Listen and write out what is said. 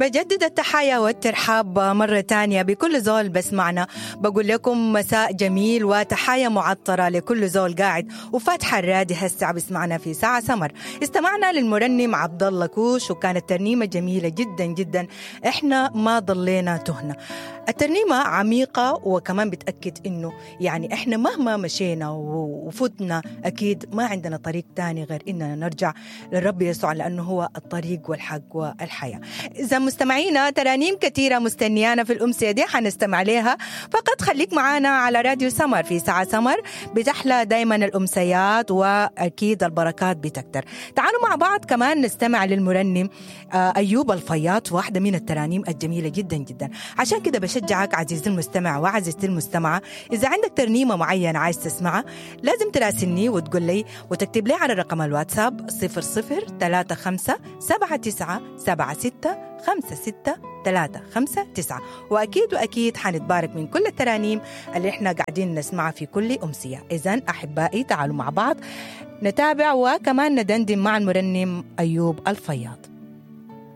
بجدد التحية والترحاب مرة تانية بكل زول بسمعنا. بقول لكم مساء جميل وتحية معطرة لكل زول قاعد وفاتحة الراديو هسه بسمعنا في ساعة سمر. استمعنا للمرنم عبد الله كوش وكانت ترنيمة جميلة جدا جدا. احنا ما ضلينا تهنا. الترنيمة عميقة وكمان بتأكد إنه يعني إحنا مهما مشينا وفتنا أكيد ما عندنا طريق تاني غير إننا نرجع للرب يسوع لأنه هو الطريق والحق والحياة. إذا مستمعينا ترانيم كثيرة مستنيانا في الأمسية دي حنستمع لها، فقط خليك معانا على راديو سمر في ساعة سمر. بتحلى دايما الأمسيات وأكيد البركات بتكتر. تعالوا مع بعض كمان نستمع للمرنم أيوب الفياض، واحدة من الترانيم الجميلة جدا جدا. عشان كده بشجعك عزيزي المستمع وعزيزتي المستمعة، إذا عندك ترنيمة معينة عايز تسمعها لازم تراسلني وتقول لي وتكتب لي على رقم الواتساب 0035797656 وأكيد حنتبارك من كل الترانيم اللي احنا قاعدين نسمعها في كل أمسية. إذن أحبائي تعالوا مع بعض نتابع وكمان ندندن مع المرنم أيوب الفياض.